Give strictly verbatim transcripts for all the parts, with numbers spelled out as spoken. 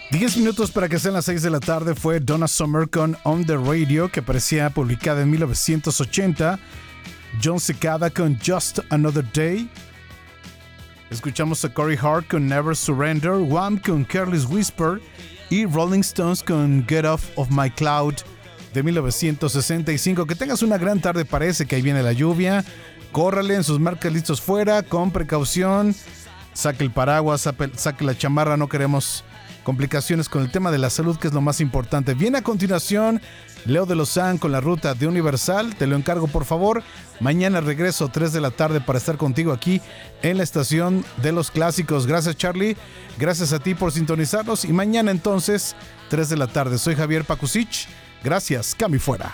Diez minutos para que sean las seis de la tarde fue Donna Summer con On The Radio, que aparecía publicada en mil novecientos ochenta. John Cicada con Just Another Day. Escuchamos a Corey Hart con Never Surrender, Wham con Careless Whisper y Rolling Stones con Get Off of My Cloud de mil novecientos sesenta y cinco. Que tengas una gran tarde, parece que ahí viene la lluvia. Córrale en sus marcas, listos fuera, con precaución. Saque el paraguas, saque la chamarra, no queremos complicaciones con el tema de la salud, que es lo más importante. Viene a continuación Leo de Lozán con la ruta de Universal. Te lo encargo, por favor. Mañana regreso tres de la tarde para estar contigo aquí en la estación de los clásicos. Gracias, Charlie. Gracias a ti por sintonizarnos. Y mañana entonces, tres de la tarde. Soy Javier Pakusich. Gracias. Cami fuera.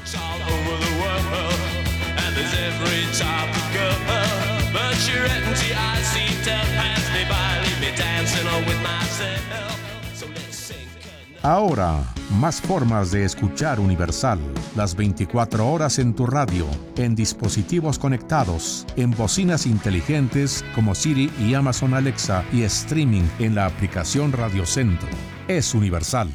Ahora, más formas de escuchar Universal. Las veinticuatro horas en tu radio, en dispositivos conectados, en bocinas inteligentes como Siri y Amazon Alexa y streaming en la aplicación Radio Centro. Es Universal.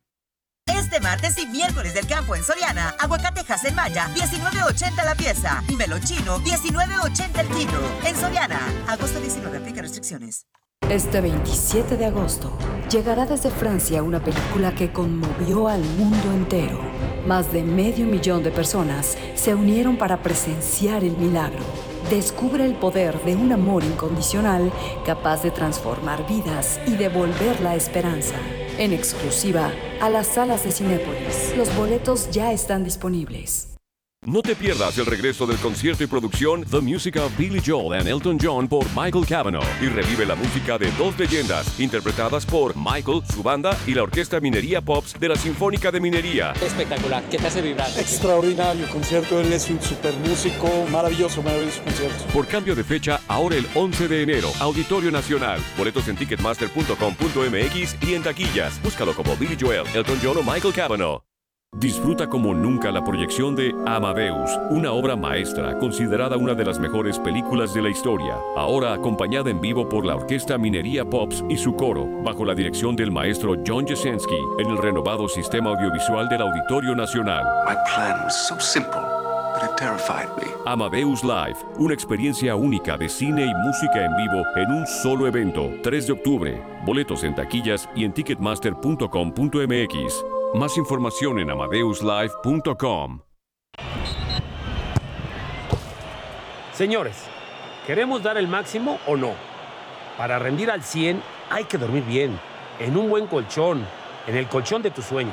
Este martes y miércoles del campo en Soriana, aguacatejas en Maya, diecinueve ochenta la pieza y melón chino, diecinueve ochenta el kilo. En Soriana, agosto diecinueve, aplica restricciones. Este veintisiete de agosto llegará desde Francia una película que conmovió al mundo entero. Más de medio millón de personas se unieron para presenciar el milagro. Descubre el poder de un amor incondicional capaz de transformar vidas y devolver la esperanza. En exclusiva a las salas de Cinépolis. Los boletos ya están disponibles. No te pierdas el regreso del concierto y producción The Music of Billy Joel and Elton John por Michael Cavanaugh y revive la música de dos leyendas interpretadas por Michael, su banda y la Orquesta Minería Pops de la Sinfónica de Minería. Espectacular, ¿qué te hace vibrar? Extraordinario concierto, él es un super músico, maravilloso, maravilloso concierto. Por cambio de fecha, ahora el once de enero, Auditorio Nacional. Boletos en ticketmaster punto com punto m x y en taquillas. Búscalo como Billy Joel, Elton John o Michael Cavanaugh. Disfruta como nunca la proyección de Amadeus, una obra maestra considerada una de las mejores películas de la historia, ahora acompañada en vivo por la Orquesta Minería Pops y su coro, bajo la dirección del maestro John Jasinski, en el renovado sistema audiovisual del Auditorio Nacional. My plan was so simple, but it terrified me. Amadeus Live, una experiencia única de cine y música en vivo en un solo evento, tres de octubre. Boletos en taquillas y en ticketmaster punto com punto m x. Más información en amadeus live punto com. Señores, ¿queremos dar el máximo o no? Para rendir al cien hay que dormir bien, en un buen colchón, en el colchón de tus sueños.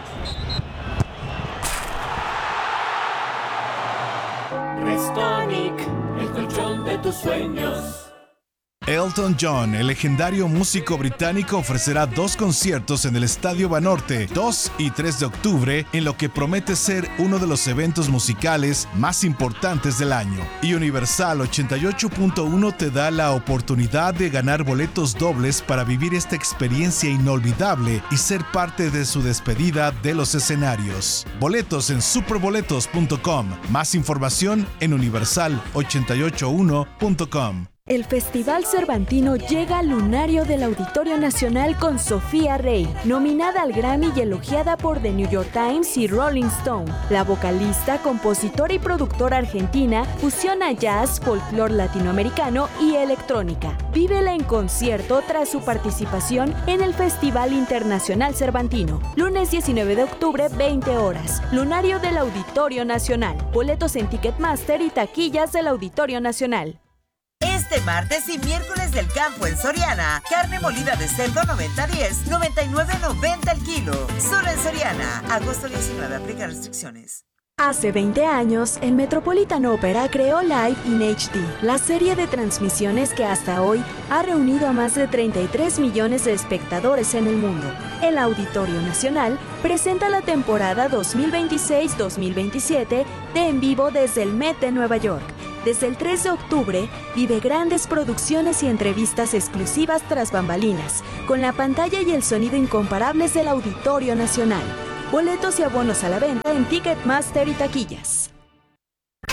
Restonic, el colchón de tus sueños. Elton John, el legendario músico británico, ofrecerá dos conciertos en el Estadio Banorte, dos y tres de octubre, en lo que promete ser uno de los eventos musicales más importantes del año. Y Universal ochenta y ocho punto uno te da la oportunidad de ganar boletos dobles para vivir esta experiencia inolvidable y ser parte de su despedida de los escenarios. Boletos en superboletos punto com. Más información en universal ochenta y ocho uno punto com. El Festival Cervantino llega al lunario del Auditorio Nacional con Sofía Rey, nominada al Grammy y elogiada por The New York Times y Rolling Stone. La vocalista, compositora y productora argentina fusiona jazz, folclore latinoamericano y electrónica. Vívela en concierto tras su participación en el Festival Internacional Cervantino. Lunes diecinueve de octubre, veinte horas. Lunario del Auditorio Nacional. Boletos en Ticketmaster y taquillas del Auditorio Nacional. Este martes y miércoles del campo en Soriana, carne molida de cerdo noventa diez, noventa y nueve noventa el kilo. Solo en Soriana, agosto diecinueve, aplica restricciones. Hace veinte años, el Metropolitan Opera creó Live in H D, la serie de transmisiones que hasta hoy ha reunido a más de treinta y tres millones de espectadores en el mundo. El Auditorio Nacional presenta la temporada dos mil veintiséis dos mil veintisiete de En Vivo desde el Met de Nueva York. Desde el tres de octubre, vive grandes producciones y entrevistas exclusivas tras bambalinas, con la pantalla y el sonido incomparables del Auditorio Nacional. Boletos y abonos a la venta en Ticketmaster y taquillas.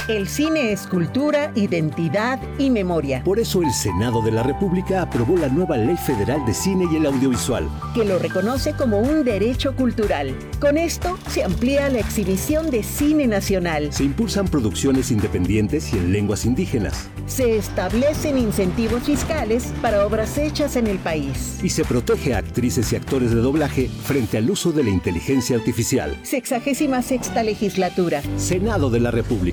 El cine es cultura, identidad y memoria. Por eso el Senado de la República aprobó la nueva Ley Federal de Cine y el Audiovisual, que lo reconoce como un derecho cultural. Con esto se amplía la exhibición de cine nacional. Se impulsan producciones independientes y en lenguas indígenas. Se establecen incentivos fiscales para obras hechas en el país. Y se protege a actrices y actores de doblaje frente al uso de la inteligencia artificial. Sexagésima sexta legislatura. Senado de la República.